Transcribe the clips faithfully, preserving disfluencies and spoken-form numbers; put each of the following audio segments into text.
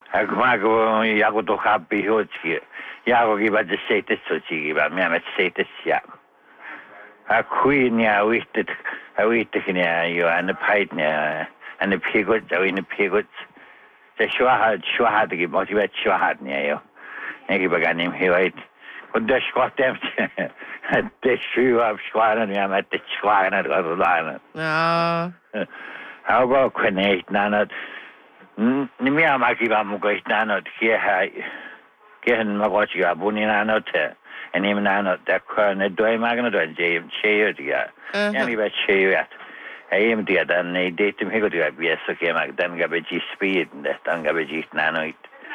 Agmago yago to happy hochi. Yago giba de setes sochi giba me met setes ya. A queen ya wisted a wisted ya you and the pint ya and the pigot or in the pigot. The shwahad shwahad give motivate shwahad ya yo. And he began him he wait. But the Scott them the shoe of Schwanen ya met the Schwanen or the No. How about Quenate Nanot? Nimia Makiba Mugoitanot here high. Gehen Magotia Buninanote and him Nanot that Corn a doy magnet and James Shea. Any bet Shea. I am the other and they date him here to be a Soke then Gabaji speed and that Tangabaji Nanoit.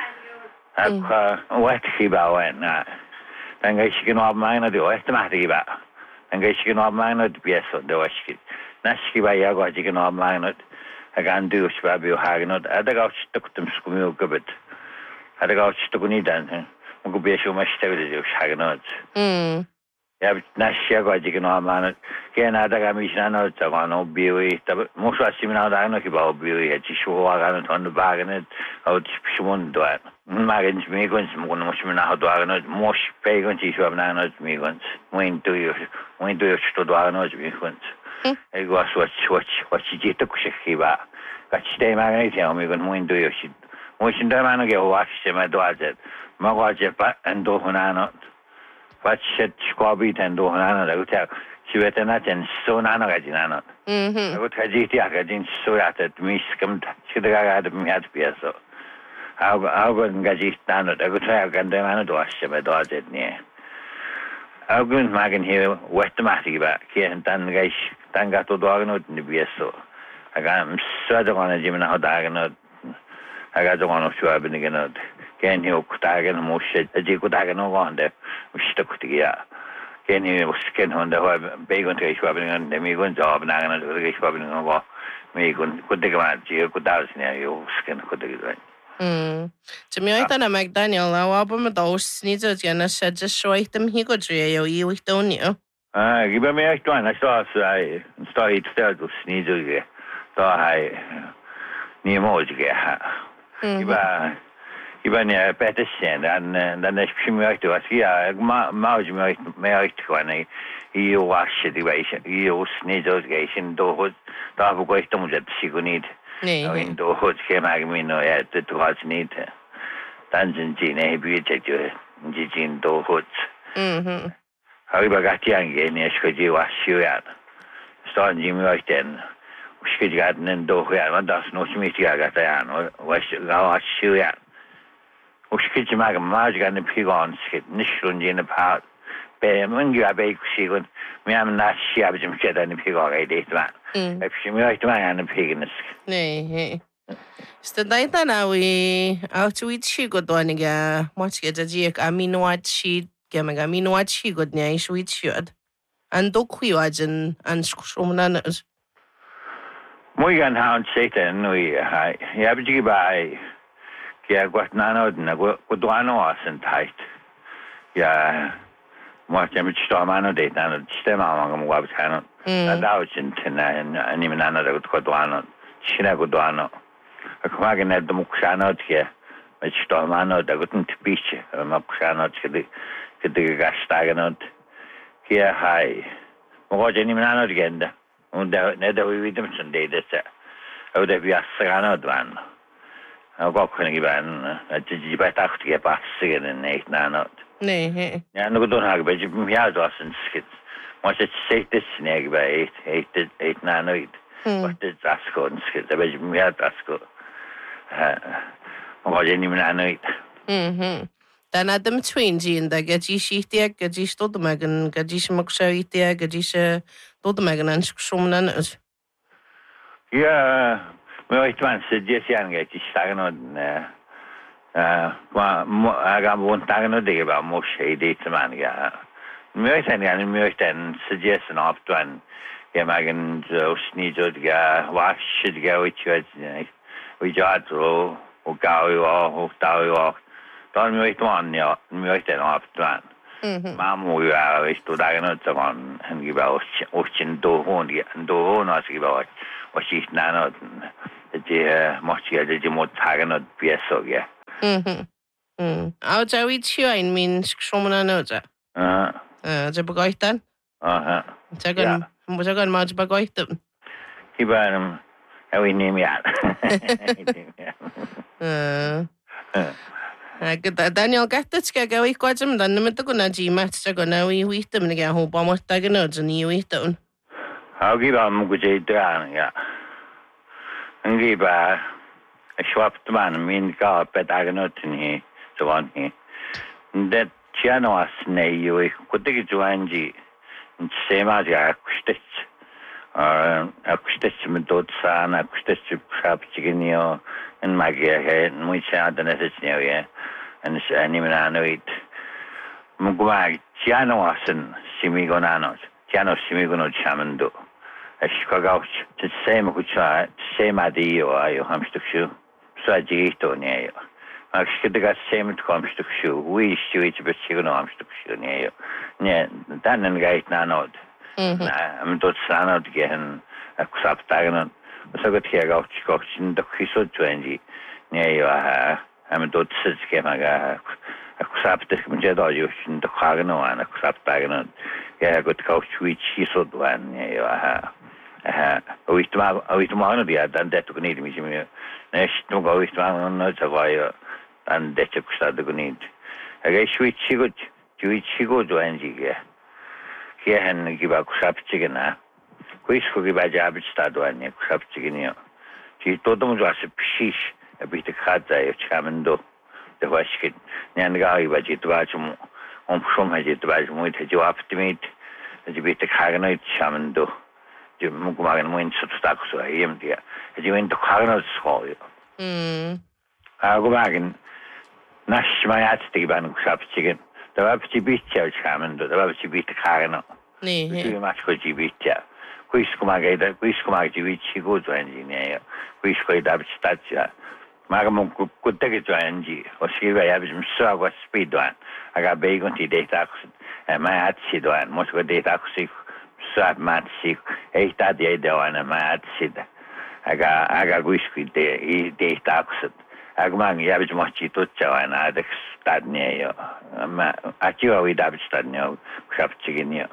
What he bow and now. Then I can have mine of the Westmatiba. And I can have mine of the Bieso, the Washkit. Nashki by Yago, you can have mine of I can do Swabio Haganot. I got stuck them school good. I got stuck on it and could be so much stability of Haganot. Mm. Yeah, Nashia got you can have mine of Ken Adagamishano, Tavano, Bui, most of Simina, I know about Bui, at Chishuagan on the bargain, out Shimon do it. Magans, Megans, Moshmina, Dwaganot, Mosh Pagans, Ishamnanos, Megans, when do you, when do you stood Dwaganos, Megans? I was what what what she did to Kushiba. But stay my tell me when when do you should. Motion the man get watch my daughter. Magajepa and Dohunano. What said Squabit and Dohunano, I would tell. She went not and so nano gadinano. I would have it again so at it, Miss come to the guy at me at Piasso. How wouldn't Gajit Nano, I would have Gandamano to watch my daughter near. I'll go and Magan here, West Matiba, here and Tangaish. Tanga to Daganot in the B S O. I got him sweater on a Jim and how Daganot. I got the one of Schwabin again. Can you Tagan Moshe, a Jikodagan on there, which stuck together. Can you skin on the Bagon to Schwabin and the Megan job and I'm going to Schwabin over Megan could take a man, you could douse near you, skin could take it. Mm. To me, I thought a McDaniel, our album of those needs again, said just show them he could you, you with don't you. Ah, give me a one. I saw I started to sneeze again. So I near Mojig. Iba Iba better send and then the shimmy to us here. Mauj may one. You wash situation. You sneeze again. Do hood. Dabu go to that Sigunid. In do hood came I mean no yet to what's need. Dungeon Gene, be check you. Gin do hoods. Mm-hmm. However, got young again, yes, could you wash you out? Starting Jimmy right then. She got an do and does no smith. I got an wash you out. Which could you make a magic and the pig on skit, Nishun in the part. When you are bake, she would, me, I'm not shabby and shed and the pig already, man. If she might man and the pig in the sk. Nay, Sta daita na we out to eat she good one again. Much get a jig. I mean, what she Gemma, I mean, what she good near sweet should. And do quiwagen and scrumnanas. Moigan hound Satan, we I have to buy. Yeah, got none of them. Good one was and tight. Yeah, what damage storm on a date and stem among them was canon. And out in ten and even another good one. She never do no. A quaggin at the Muxanot here, which storm on the good beach, a Muxanot to the Gastaganot. Here high. What any man again? Neither we with them Sunday, that's it. I would have a Saganot one. I'll go Quiniban, a Jibatak to get past again in eight nanot. Nay, yeah, no, don't have a Jim was and skits. Once it's say this snag by eight, eight, eight, nine, eight. What did Asco and skits? I bet you had Asco. What any man eight. Hm. Dan at them twenty in the Gaji sheetia, Gaji Stodomagan, Gaji Moksharia, Gaji Stodomagan and Shumnan. Yeah, well, it was just young, it's stagnant. I got one tagnant day about Moshe dates man. Yeah, Merton and Merton suggest an opt one. Yeah, Magan, sneeze out, yeah, wash should go with you. We got through, or go or Dowie or Don't wait one, yeah, wait an opt one. Mam, we are to diagnose on and give out ocean do home and do home as give out what she's not. The much the remote taganot P S O, yeah. Mhm. Mm. Au ta wi tio ein min skromna noja. Ah. Eh, ja begoitan. Aha. Jagan, mo jagan ma begoitan. Kibaram. Awi nim ya. Eh. Agda Daniel gattska ga wi kwajam dan mit ko na ji mat jagan na wi wi tum ne ga ho ba mo ta ga no ni wi tum. Hau giba mu ku je dran ya. Ngi ba schwapt man min ka petagnot ni so on ni. Det Tiano as ne yu ku de juanji. Sema ja kustets. Uh, akustets mit dort san akustets schapchigenio en magia he muy cha de nesnio ye en ani menanoit mugwa Tiano asen simigonanos Tiano simigono chamando eskagauch te sema kucha sema dio ayo hamstukshu sajito ne yo akskidga sema komstukshu wi shwich bechigono hamstukshu ne yo ne danen gait nanod am dort sanad gehen akusaptagen so got hier gauch gauch in der kiso twenty ne yo am dort sitz gemaga akusapte mit da yo in der khagno an akusaptagen ja got gauch wi chiso dwan ne yo ha ha oitma oitma no dia dan det ko nid mi mi next no go oitma no tagayo dan det ko sta de nid aga shwi chigo chigo chigo dwan jige hier hen giba kusapchigena kuis ko giba jab sta dwan ne kusapchigenia ji todo mo ase pshish a bit khadza e chamendo de washkit nyan ga giba ji twachmo om shom ha ji twachmo it ji optimit ji bit khagna it chamendo ji mugmagen mo in substak so em dia ji wen to khagna so yo mm ha go magen nash mayat de ban kusapchigen da war bit bit chamendo da war bit bit khagna ni ni mas ko ji bit kuis ko magai da kuis ko magai ji chigo joinji ne kuis ko da bit stacha maga mo ko te joinji o siga ya bit so go speed one aga be gon ti data ko ma at si doan mo ko data ko si sa mat si e sta de de one ma at si aga aga kuis ko de i data ko aga mang ya bit mo chi to cha na da stad ne yo ma ati o wi da bit stad ne ko chapchigin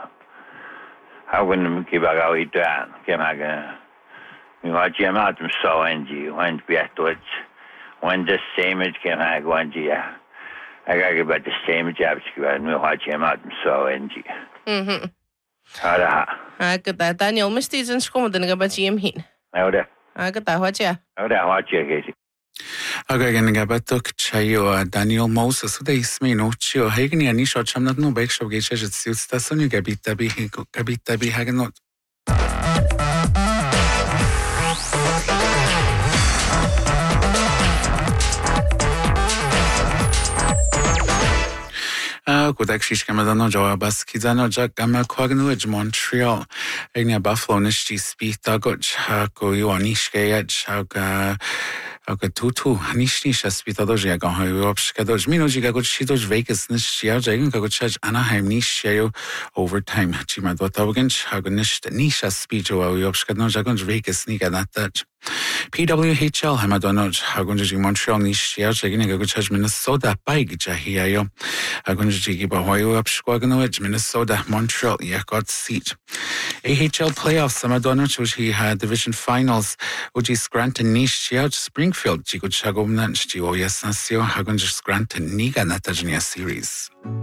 I wouldn't give a go down. Came again. You watch him out from so and you went back to it. When the same as came I go and you. I got about the same job and we watch him out from so and you. Mhm. Hala. Aga da Daniel misti zin skomoden ga ba jim hin. Ahora. Aga da wacha. Ahora watch you guys. Aga gan gabatok chayo Daniel Moses uda ismi no chio hegni ani shot chamnat no bek show geche jet siut stasoni gabita bi gabita bi hagenot. Kudak shish kamadano jawa bas kizano jak gama kwagnu ej Montreal egni Buffalo nishti speak dagoch ko yo anishke ej aga aga tutu nishti speak dagoch ya gan hayo obskadoch minoji gagoch shidoch Vegas nishti ya jagen gagoch ej Anaheim nishti yo overtime chima do tawgench aga nisht nisha speak jo yo obskadno jagon Vegas ni ganatach P W H L hamadonoj hagunji Montreal nishti ya jagen gagoch ej Minnesota baig jahiyo Agunji Bahoyo Upsquagano Edge, Minnesota, Montreal, yeah, got seat. A H L playoffs, Samadona, which he had division finals, Uji Scranton Nish, Chiao Springfield, Chico Chagom Nanch, Gio Yes Nasio, Hagunji Scranton Niga Natajnia series.